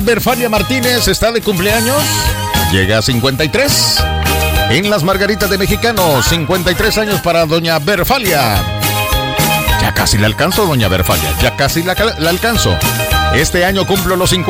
Berfalia Martínez está de cumpleaños. Llega a 53. En Las Margaritas de Mexicano, 53 años para doña Berfalia. Ya casi la alcanzo, doña Berfalia. Ya casi la alcanzo. Este año cumplo los 50.